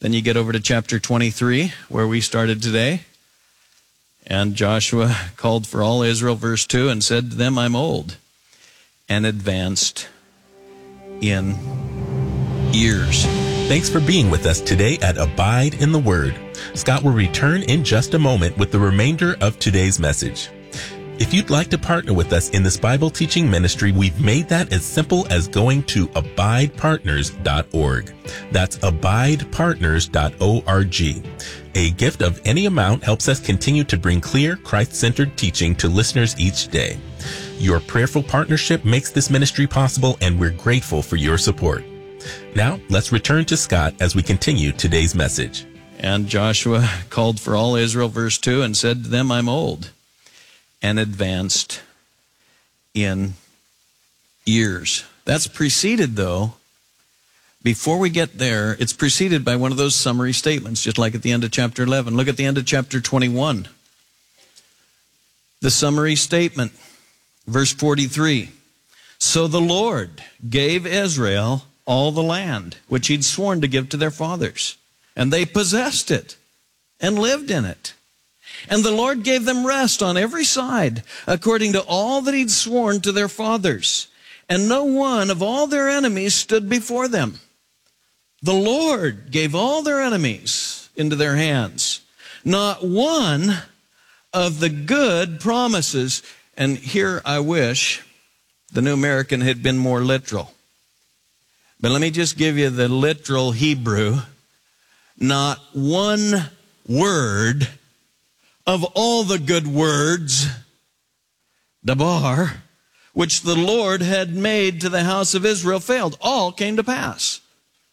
Then you get over to chapter 23, where we started today. And Joshua called for all Israel, verse 2, and said to them, I'm old and advanced in years. Thanks for being with us today at Abide in the Word. Scott will return in just a moment with the remainder of today's message. If you'd like to partner with us in this Bible teaching ministry, we've made that as simple as going to abidepartners.org. That's abidepartners.org. A gift of any amount helps us continue to bring clear, Christ-centered teaching to listeners each day. Your prayerful partnership makes this ministry possible, and we're grateful for your support. Now, let's return to Scott as we continue today's message. And Joshua called for all Israel, verse 2, and said to them, I'm old and advanced in years. That's preceded, though, before we get there, it's preceded by one of those summary statements, just like at the end of chapter 11. Look at the end of chapter 21. The summary statement, verse 43. So the Lord gave Israel all the land which he'd sworn to give to their fathers, and they possessed it and lived in it. And the Lord gave them rest on every side, according to all that he'd sworn to their fathers. And no one of all their enemies stood before them. The Lord gave all their enemies into their hands. Not one of the good promises, and here I wish the New American had been more literal. But let me just give you the literal Hebrew. Not one word of all the good words, dabar, which the Lord had made to the house of Israel failed. All came to pass.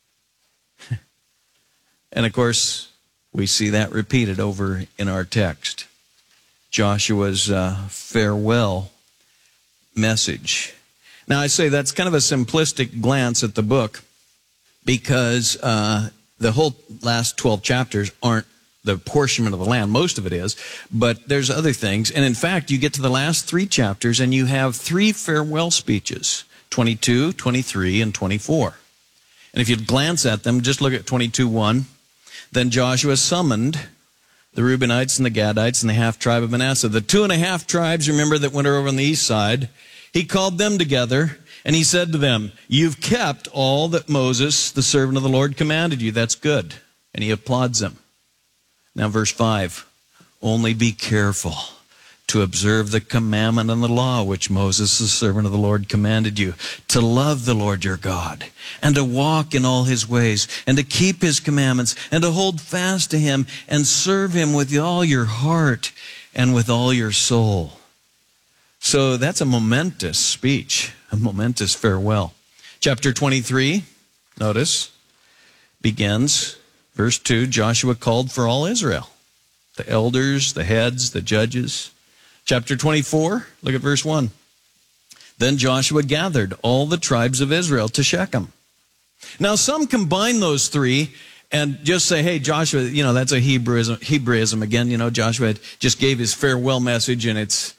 And of course, we see that repeated over in our text. Joshua's farewell message. Now, I say that's kind of a simplistic glance at the book because the whole last 12 chapters aren't the apportionment of the land. Most of it is, but there's other things. And in fact, you get to the last 3 chapters and you have 3 farewell speeches, 22, 23, and 24. And if you glance at them, just look at 22:1. Then Joshua summoned the Reubenites and the Gadites and the half-tribe of Manasseh. The 2.5 tribes, remember, that went over on the east side. He called them together, and he said to them, you've kept all that Moses, the servant of the Lord, commanded you. That's good. And he applauds them. Now, verse 5, only be careful to observe the commandment and the law which Moses, the servant of the Lord, commanded you, to love the Lord your God, and to walk in all his ways, and to keep his commandments, and to hold fast to him, and serve him with all your heart and with all your soul. So that's a momentous speech, a momentous farewell. Chapter 23, notice, begins, verse 2, Joshua called for all Israel, the elders, the heads, the judges. Chapter 24, look at verse 1. Then Joshua gathered all the tribes of Israel to Shechem. Now, some combine those 3 and just say, hey, Joshua, that's a Hebraism again. Joshua just gave his farewell message, and it's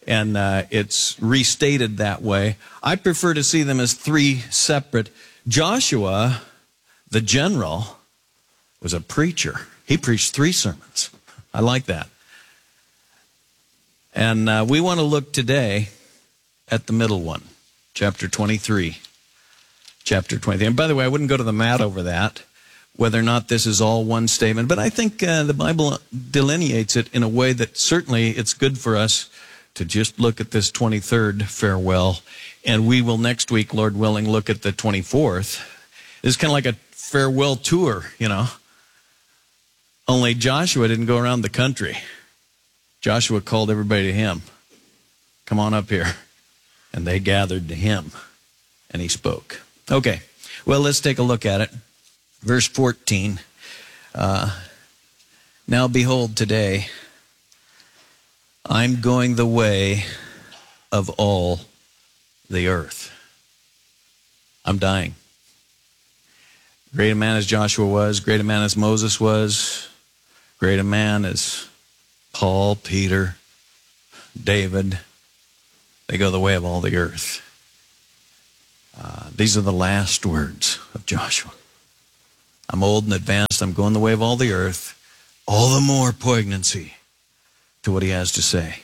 restated that way. I prefer to see them as 3 separate. Joshua, the general, was a preacher. He preached 3 sermons. I like that. And we want to look today at the middle one, chapter 23. Chapter 23. And by the way, I wouldn't go to the mat over that, whether or not this is all one statement. But I think the Bible delineates it in a way that certainly it's good for us to just look at this 23rd farewell. And we will next week, Lord willing, look at the 24th. It's kind of like a farewell tour, Only Joshua didn't go around the country. Joshua called everybody to him. Come on up here. And they gathered to him, and he spoke. Okay, well, let's take a look at it. Verse 14. Now behold, today, I'm going the way of all the earth. I'm dying. Great a man as Joshua was, great a man as Moses was, great a man as Paul, Peter, David. They go the way of all the earth. These are the last words of Joshua. I'm old and advanced. I'm going the way of all the earth. All the more poignancy to what he has to say.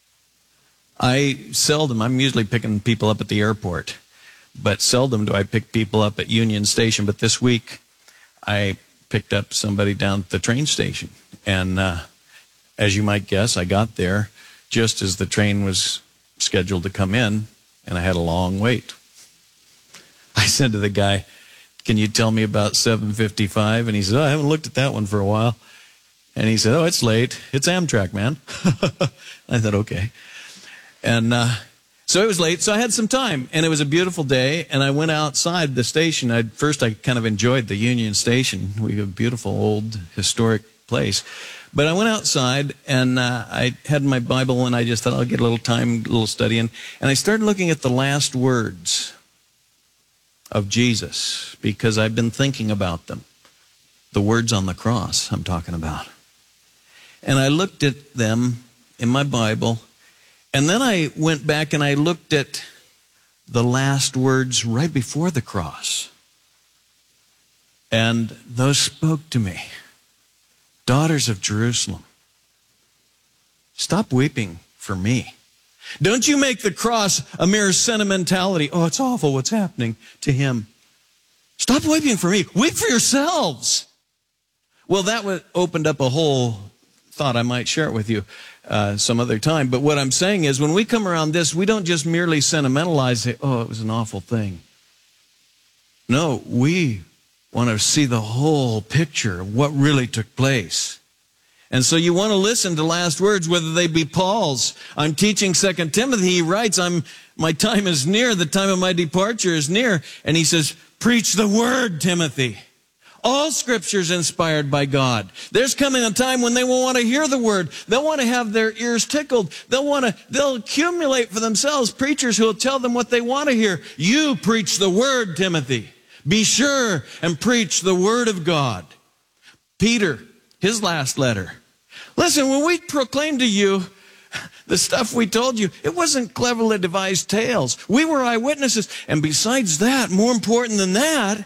I'm usually picking people up at the airport, but seldom do I pick people up at Union Station. But this week, I picked up somebody down at the train station. And as you might guess, I got there just as the train was scheduled to come in, and I had a long wait. I said to the guy, "Can you tell me about 7:55? And he said, "Oh, I haven't looked at that one for a while." And he said, "Oh, it's late. It's Amtrak, man." I said, "Okay." And so it was late, so I had some time. And it was a beautiful day, and I went outside the station. I kind of enjoyed the Union Station. We have a beautiful, old, historic place. But I went outside, and I had my Bible, and I just thought I'll get a little time, a little studying. And I started looking at the last words of Jesus, because I've been thinking about them. The words on the cross I'm talking about. And I looked at them in my Bible, and then I went back and I looked at the last words right before the cross. And those spoke to me. Daughters of Jerusalem, stop weeping for me. Don't you make the cross a mere sentimentality. Oh, it's awful what's happening to him. Stop weeping for me. Weep for yourselves. Well, that opened up a whole thought. I might share it with you some other time. But what I'm saying is, when we come around this, we don't just merely sentimentalize, say, oh, it was an awful thing. No, we want to see the whole picture of what really took place. And so you want to listen to last words, whether they be Paul's. I'm teaching 2 Timothy. He writes, my time is near. The time of my departure is near. And he says, preach the word, Timothy. All Scripture is inspired by God. There's coming a time when they won't want to hear the word. They'll want to have their ears tickled. They'll accumulate for themselves preachers who will tell them what they want to hear. You preach the word, Timothy. Be sure and preach the word of God. Peter, his last letter. Listen, when we proclaimed to you the stuff we told you, it wasn't cleverly devised tales. We were eyewitnesses. And besides that, more important than that,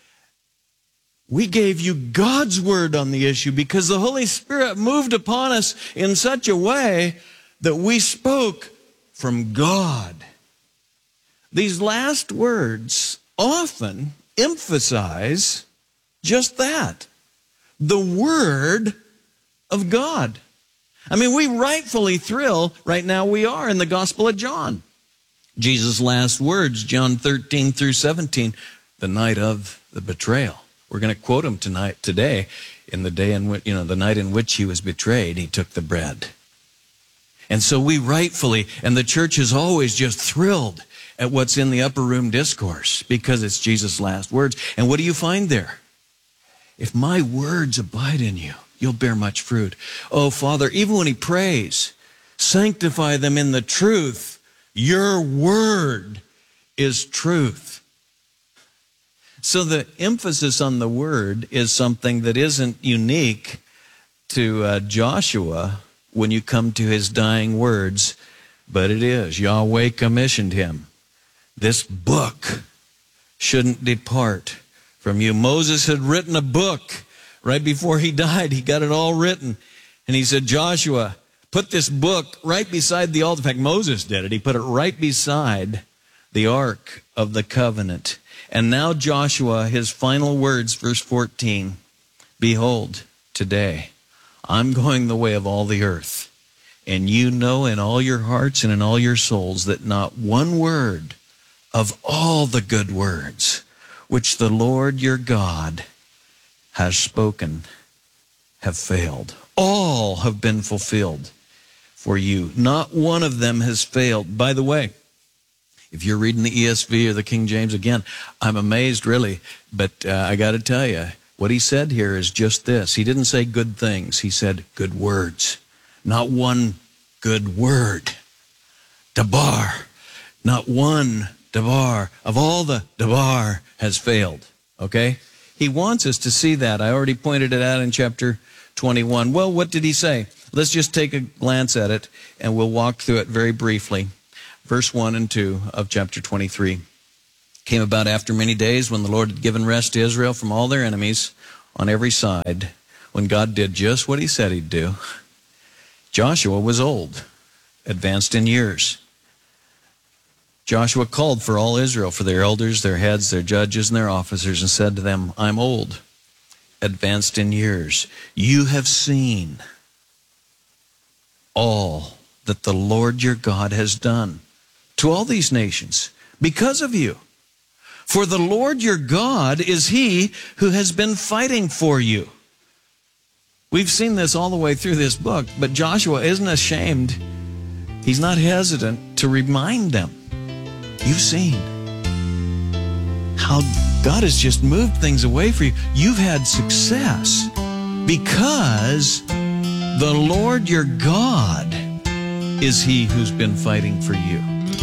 we gave you God's word on the issue, because the Holy Spirit moved upon us in such a way that we spoke from God. These last words often emphasize just that. The Word of God. I mean, we rightfully thrill, right now we are in the Gospel of John. Jesus' last words, John 13 through 17, the night of the betrayal. We're going to quote him today, in the day in which, the night in which he was betrayed, he took the bread. And so we rightfully, and the church is always just thrilled at what's in the upper room discourse, because it's Jesus' last words. And what do you find there? If my words abide in you, you'll bear much fruit. Oh, Father, even when he prays, sanctify them in the truth. Your word is truth. So the emphasis on the word is something that isn't unique to Joshua when you come to his dying words, but it is. Yahweh commissioned him. This book shouldn't depart from you. Moses had written a book right before he died. He got it all written. And he said, Joshua, put this book right beside the altar. In fact, Moses did it. He put it right beside the Ark of the Covenant. And now Joshua, his final words, verse 14, behold, today I'm going the way of all the earth. And you know in all your hearts and in all your souls that not one word of all the good words which the Lord your God has spoken have failed. All have been fulfilled for you. Not one of them has failed. By the way, if you're reading the ESV or the King James, again, I'm amazed, really. But I got to tell you, what he said here is just this. He didn't say good things. He said good words. Not one good word. Dabar. Not one dabar. Of all the dabar has failed. Okay? He wants us to see that. I already pointed it out in chapter 21. Well, what did he say? Let's just take a glance at it, and we'll walk through it very briefly. Verse 1 and 2 of chapter 23. Came about after many days when the Lord had given rest to Israel from all their enemies on every side when God did just what he said he'd do. Joshua was old, advanced in years. Joshua called for all Israel, for their elders, their heads, their judges, and their officers, and said to them, I'm old, advanced in years. You have seen all that the Lord your God has done to all these nations because of you. For the Lord your God is he who has been fighting for you. We've seen this all the way through this book, but Joshua isn't ashamed. He's not hesitant to remind them. You've seen how God has just moved things away for you. You've had success because the Lord your God is he who's been fighting for you.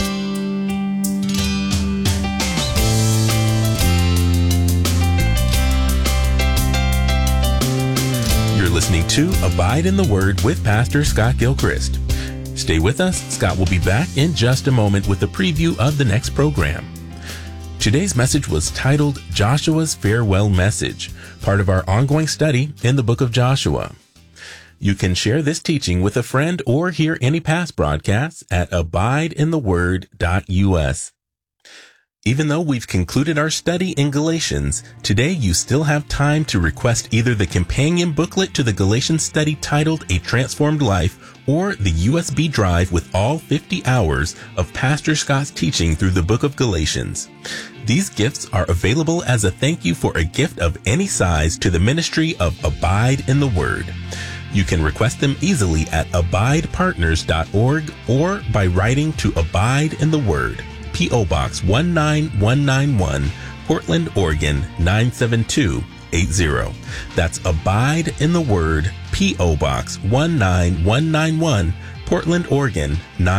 You're listening to Abide in the Word with Pastor Scott Gilchrist. Stay with us. Scott will be back in just a moment with a preview of the next program. Today's message was titled Joshua's Farewell Message, part of our ongoing study in the book of Joshua. You can share this teaching with a friend or hear any past broadcasts at abideintheword.us. Even though we've concluded our study in Galatians, today you still have time to request either the companion booklet to the Galatians study titled A Transformed Life or the USB drive with all 50 hours of Pastor Scott's teaching through the book of Galatians. These gifts are available as a thank you for a gift of any size to the ministry of Abide in the Word. You can request them easily at abidepartners.org or by writing to Abide in the Word, P.O. Box 19191, Portland, Oregon 97280. That's Abide in the Word, P.O. Box 19191, Portland, Oregon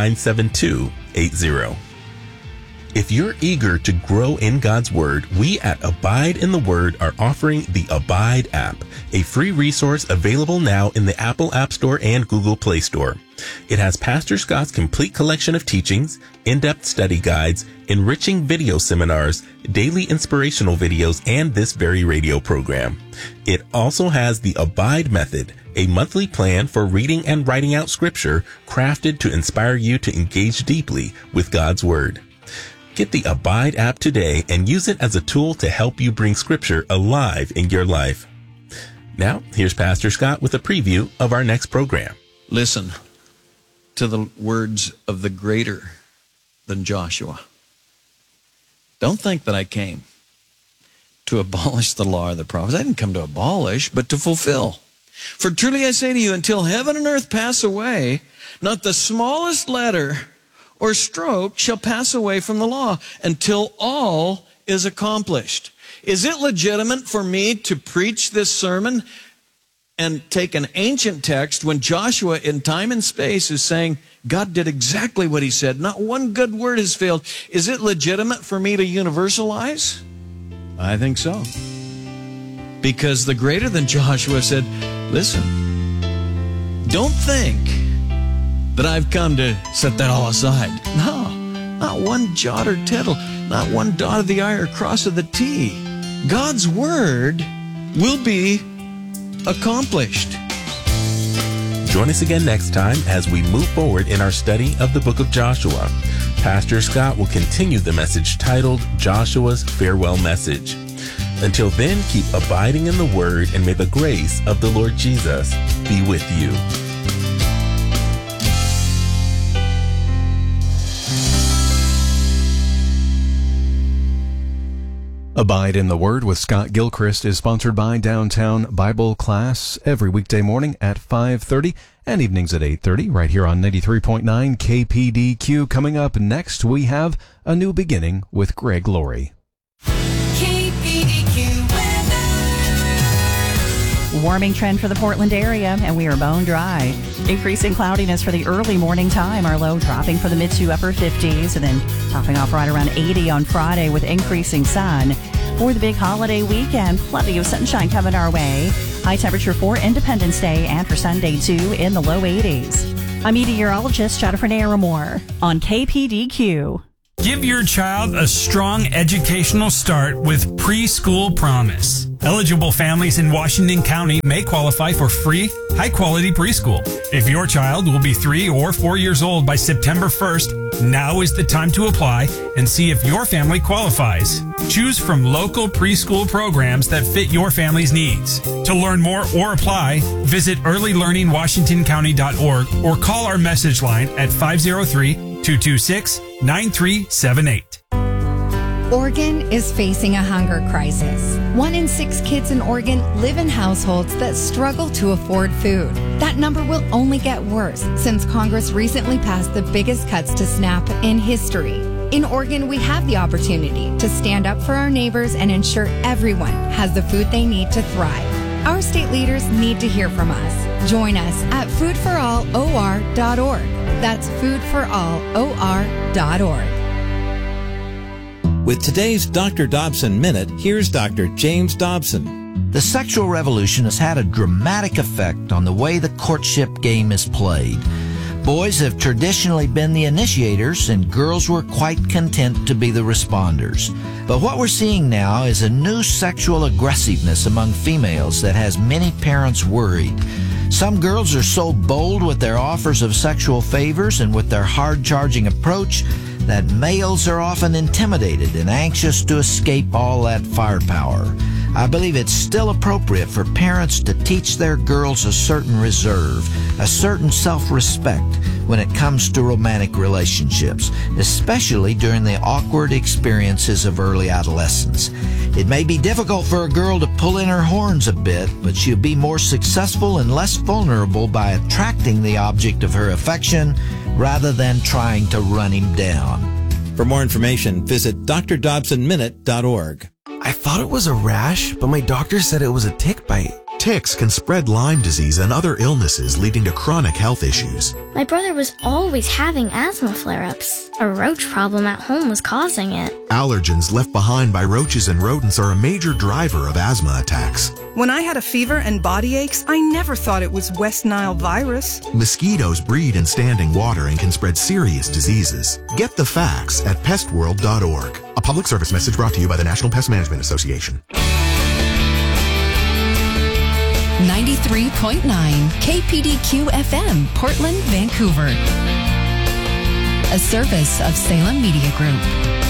97280. If you're eager to grow in God's Word, we at Abide in the Word are offering the Abide app, a free resource available now in the Apple App Store and Google Play Store. It has Pastor Scott's complete collection of teachings, in-depth study guides, enriching video seminars, daily inspirational videos, and this very radio program. It also has the Abide Method, a monthly plan for reading and writing out Scripture crafted to inspire you to engage deeply with God's Word. Get the Abide app today and use it as a tool to help you bring Scripture alive in your life. Now, here's Pastor Scott with a preview of our next program. Listen to the words of the greater than Joshua. Don't think that I came to abolish the law or the prophets. I didn't come to abolish, but to fulfill. For truly I say to you, until heaven and earth pass away, not the smallest letter or stroke shall pass away from the law until all is accomplished. Is it legitimate for me to preach this sermon and take an ancient text when Joshua in time and space is saying God did exactly what he said? Not one good word has failed. Is it legitimate for me to universalize? I think so. Because the greater than Joshua said, listen, don't think that I've come to set that all aside. No, not one jot or tittle, not one dot of the I or cross of the T. God's word will be accomplished. Join us again next time as we move forward in our study of the book of Joshua. Pastor Scott will continue the message titled Joshua's Farewell Message. Until then, keep abiding in the Word, and may the grace of the Lord Jesus be with you. Abide in the Word with Scott Gilchrist is sponsored by Downtown Bible Class every weekday morning at 5:30 and evenings at 8:30 right here on 93.9 KPDQ. Coming up next, we have A New Beginning with Greg Laurie. Warming trend for the Portland area, and we are bone dry. Increasing cloudiness for the early morning time. Our low dropping for the mid to upper 50s, and then topping off right around 80 on Friday with increasing sun. For the big holiday weekend, plenty of sunshine coming our way. High temperature for Independence Day and for Sunday too in the low 80s. I'm meteorologist Jennifer Naramore on KPDQ. Give your child a strong educational start with Preschool Promise. Eligible families in Washington County may qualify for free, high-quality preschool. If your child will be 3 or 4 years old by September 1st, now is the time to apply and see if your family qualifies. Choose from local preschool programs that fit your family's needs. To learn more or apply, visit earlylearningwashingtoncounty.org or call our message line at 503-226-9378. Oregon is facing a hunger crisis. 1 in 6 kids in Oregon live in households that struggle to afford food. That number will only get worse since Congress recently passed the biggest cuts to SNAP in history. In Oregon, we have the opportunity to stand up for our neighbors and ensure everyone has the food they need to thrive. Our state leaders need to hear from us. Join us at foodforallor.org. That's foodforallor.org. With today's Dr. Dobson Minute, here's Dr. James Dobson. The sexual revolution has had a dramatic effect on the way the courtship game is played. Boys have traditionally been the initiators, and girls were quite content to be the responders. But what we're seeing now is a new sexual aggressiveness among females that has many parents worried. Some girls are so bold with their offers of sexual favors and with their hard-charging approach that males are often intimidated and anxious to escape all that firepower. I believe it's still appropriate for parents to teach their girls a certain reserve, a certain self-respect when it comes to romantic relationships, especially during the awkward experiences of early adolescence. It may be difficult for a girl to pull in her horns a bit, but she'll be more successful and less vulnerable by attracting the object of her affection rather than trying to run him down. For more information, visit drdobsonminute.org. I thought it was a rash, but my doctor said it was a tick bite. Ticks can spread Lyme disease and other illnesses, leading to chronic health issues. My brother was always having asthma flare-ups. A roach problem at home was causing it. Allergens left behind by roaches and rodents are a major driver of asthma attacks. When I had a fever and body aches, I never thought it was West Nile virus. Mosquitoes breed in standing water and can spread serious diseases. Get the facts at pestworld.org. A public service message brought to you by the National Pest Management Association. 93.9 KPDQ FM, Portland, Vancouver. A service of Salem Media Group.